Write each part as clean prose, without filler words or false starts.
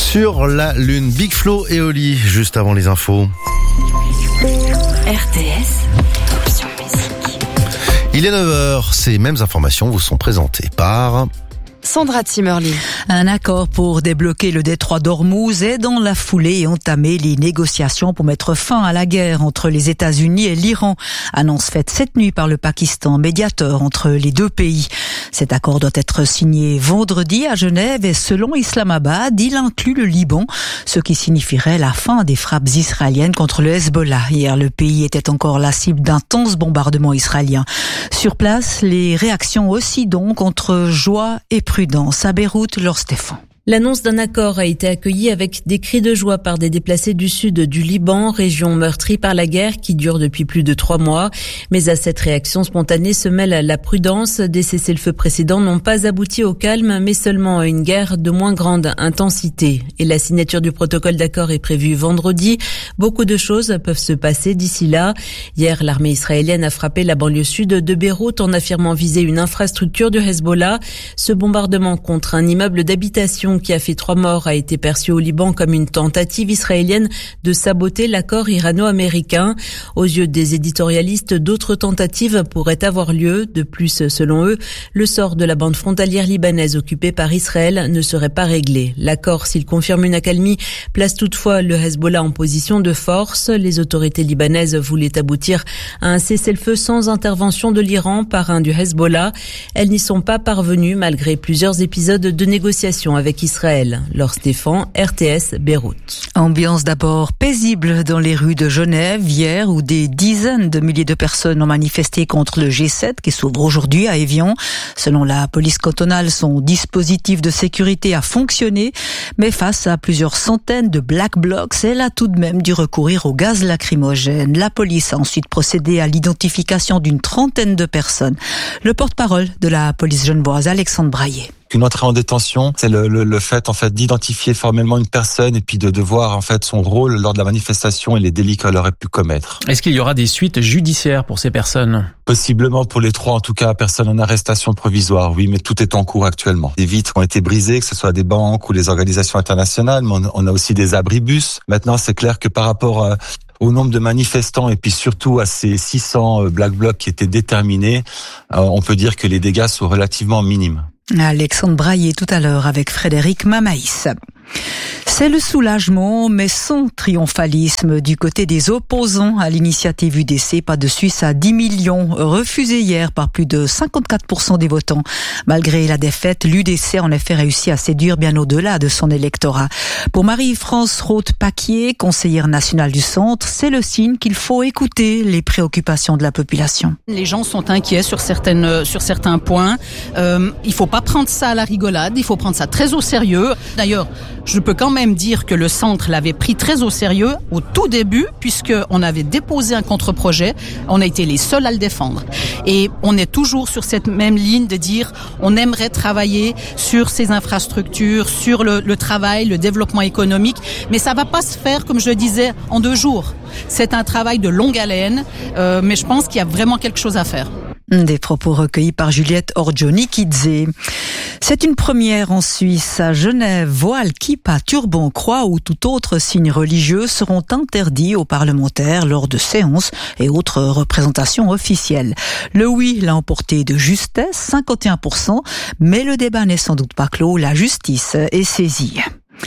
sur la Lune. Big Flo et Oli, juste avant les infos. RTS, option musique. Il est 9h, ces mêmes informations vous sont présentées par... Sandra Zimmerli. Un accord pour débloquer le détroit d'Ormuz est dans la foulée et entamer les négociations pour mettre fin à la guerre entre les États-Unis et l'Iran. Annonce faite cette nuit par le Pakistan, médiateur entre les deux pays. Cet accord doit être signé vendredi à Genève et selon Islamabad, il inclut le Liban, ce qui signifierait la fin des frappes israéliennes contre le Hezbollah. Hier, le pays était encore la cible d'intenses bombardements israéliens. Sur place, les réactions aussi donc entre joie et prudence. À Beyrouth, Laure Stéphane. L'annonce d'un accord a été accueillie avec des cris de joie par des déplacés du sud du Liban, région meurtrie par la guerre qui dure depuis plus de 3 mois. Mais à cette réaction spontanée se mêle la prudence. Des cessez-le-feu précédents n'ont pas abouti au calme, mais seulement à une guerre de moins grande intensité. Et la signature du protocole d'accord est prévue vendredi. Beaucoup de choses peuvent se passer d'ici là. Hier, l'armée israélienne a frappé la banlieue sud de Beyrouth en affirmant viser une infrastructure du Hezbollah. Ce bombardement contre un immeuble d'habitation qui a fait 3 morts a été perçu au Liban comme une tentative israélienne de saboter l'accord irano-américain. Aux yeux des éditorialistes, d'autres tentatives pourraient avoir lieu. De plus, selon eux, le sort de la bande frontalière libanaise occupée par Israël ne serait pas réglé. L'accord, s'il confirme une accalmie, place toutefois le Hezbollah en position de force. Les autorités libanaises voulaient aboutir à un cessez-le-feu sans intervention de l'Iran, parrain du Hezbollah. Elles n'y sont pas parvenues malgré plusieurs épisodes de négociations avec Israël. Laure Stéphane, RTS, Beyrouth. Ambiance d'abord paisible dans les rues de Genève hier où des dizaines de milliers de personnes ont manifesté contre le G7 qui s'ouvre aujourd'hui à Évian. Selon la police cantonale, son dispositif de sécurité a fonctionné, mais face à plusieurs centaines de black blocs, elle a tout de même dû recourir au gaz lacrymogène. La police a ensuite procédé à l'identification d'une trentaine de personnes. Le porte-parole de la police genevoise, Alexandre Braillet. Une entrée en détention, c'est le fait en fait d'identifier formellement une personne et puis de voir en fait son rôle lors de la manifestation et les délits qu'elle aurait pu commettre. Est-ce qu'il y aura des suites judiciaires pour ces personnes ? Possiblement pour les 3, en tout cas, personne en arrestation provisoire, oui, mais tout est en cours actuellement. Des vitres ont été brisées, que ce soit des banques ou les organisations internationales, mais on a aussi des abribus. Maintenant, c'est clair que par rapport au nombre de manifestants et puis surtout à ces 600 black blocs qui étaient déterminés, on peut dire que les dégâts sont relativement minimes. Alexandre Braillet tout à l'heure avec Frédéric Mamaïs. C'est le soulagement, mais sans triomphalisme du côté des opposants à l'initiative UDC. Pas de Suisse à 10 millions, refusé hier par plus de 54% des votants. Malgré la défaite, l'UDC a en effet réussi à séduire bien au-delà de son électorat. Pour Marie-France Roth-Paquier, conseillère nationale du centre, c'est le signe qu'il faut écouter les préoccupations de la population. Les gens sont inquiets sur certains points. Il faut pas prendre ça à la rigolade, il faut prendre ça très au sérieux. D'ailleurs, je peux quand même dire que le centre l'avait pris très au sérieux au tout début, puisqu'on avait déposé un contre-projet, on a été les seuls à le défendre. Et on est toujours sur cette même ligne de dire on aimerait travailler sur ces infrastructures, sur le travail, le développement économique, mais ça va pas se faire, comme je le disais, en 2 jours. C'est un travail de longue haleine, mais je pense qu'il y a vraiment quelque chose à faire. Des propos recueillis par Juliette Orgioni-Kidze. C'est une première en Suisse. À Genève, voile, kippa, turban, croix ou tout autre signe religieux seront interdits aux parlementaires lors de séances et autres représentations officielles. Le oui l'a emporté de justesse, 51%, mais le débat n'est sans doute pas clos. La justice est saisie.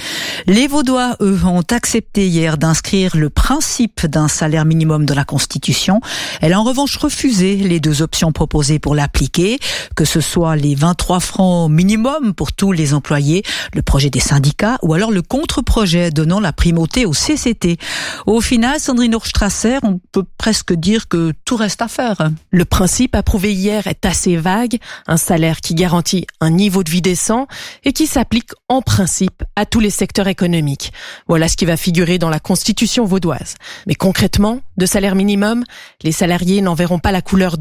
Les Vaudois, eux, ont accepté hier d'inscrire le principe d'un salaire minimum dans la Constitution. Elle a en revanche refusé les 2 options proposées pour l'appliquer, que ce soit les 23 francs minimum pour tous les employés, le projet des syndicats, ou alors le contre-projet donnant la primauté au CCT. Au final, Sandrine Hochstrasser, on peut presque dire que tout reste à faire. Le principe approuvé hier est assez vague, un salaire qui garantit un niveau de vie décent et qui s'applique en principe à tous les secteurs économiques. Voilà ce qui va figurer dans la Constitution vaudoise. Mais concrètement, de salaire minimum, les salariés n'en verront pas la couleur demain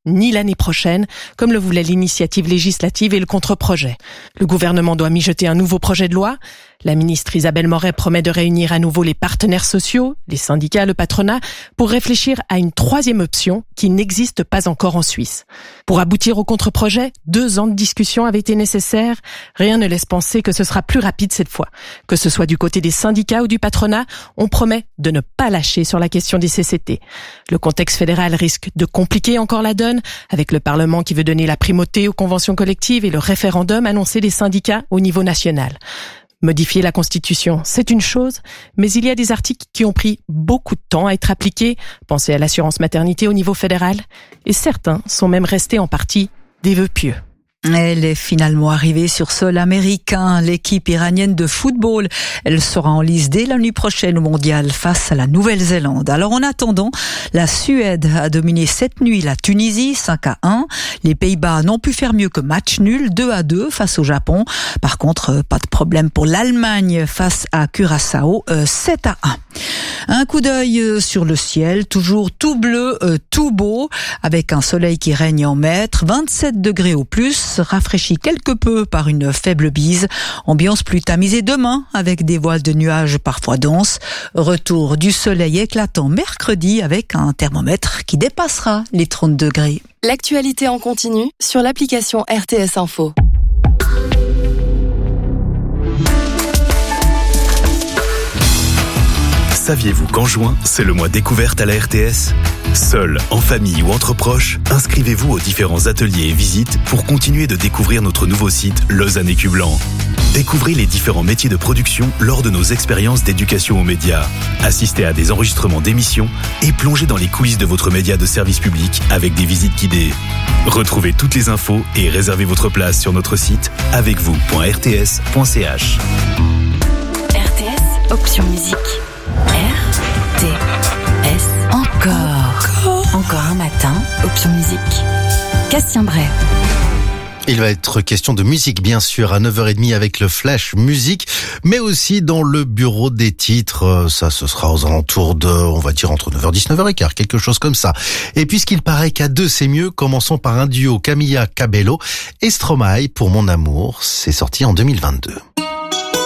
ni l'année prochaine, comme le voulait l'initiative législative et le contre-projet. Le gouvernement doit mijoter un nouveau projet de loi. La ministre Isabelle Moret promet de réunir à nouveau les partenaires sociaux, les syndicats, le patronat, pour réfléchir à une troisième option qui n'existe pas encore en Suisse. Pour aboutir au contre-projet, 2 ans de discussion avaient été nécessaires. Rien ne laisse penser que ce sera plus rapide cette fois. Que ce soit du côté des syndicats ou du patronat, on promet de ne pas lâcher sur la question des CCT. Le contexte fédéral risque de compliquer encore la donne, avec le Parlement qui veut donner la primauté aux conventions collectives et le référendum annoncé des syndicats au niveau national. Modifier la Constitution, c'est une chose, mais il y a des articles qui ont pris beaucoup de temps à être appliqués. Pensez à l'assurance maternité au niveau fédéral. Et certains sont même restés en partie des vœux pieux. Elle est finalement arrivée sur sol américain. L'équipe iranienne de football, elle sera en lice dès la nuit prochaine au mondial face à la Nouvelle-Zélande. Alors en attendant, la Suède a dominé cette nuit la Tunisie 5-1. Les Pays-Bas n'ont pu faire mieux que match nul 2-2 face au Japon. Par contre, pas de problème pour l'Allemagne face à Curaçao 7-1. Un coup d'œil sur le ciel, toujours tout bleu, tout beau, avec un soleil qui règne en maître, 27 degrés au plus, rafraîchi quelque peu par une faible bise. Ambiance plus tamisée demain, avec des voiles de nuages parfois denses. Retour du soleil éclatant mercredi, avec un thermomètre qui dépassera les 30 degrés. L'actualité en continu sur l'application RTS Info. Saviez-vous qu'en juin, c'est le mois découverte à la RTS ? Seul, en famille ou entre proches, inscrivez-vous aux différents ateliers et visites pour continuer de découvrir notre nouveau site Lausanne Écu Blanc. Découvrez les différents métiers de production lors de nos expériences d'éducation aux médias. Assistez à des enregistrements d'émissions et plongez dans les coulisses de votre média de service public avec des visites guidées. Retrouvez toutes les infos et réservez votre place sur notre site avecvous.rts.ch. RTS, option musique. RTS. Encore un matin, option musique. Cassien Bray. Il va être question de musique, bien sûr, à 9h30 avec le Flash Musique, mais aussi dans le bureau des titres. Ça, ce sera aux alentours de, on va dire, entre 9h10, 9h15, quelque chose comme ça. Et puisqu'il paraît qu'à 2, c'est mieux, commençons par un duo Camilla Cabello et Stromae pour Mon Amour. C'est sorti en 2022.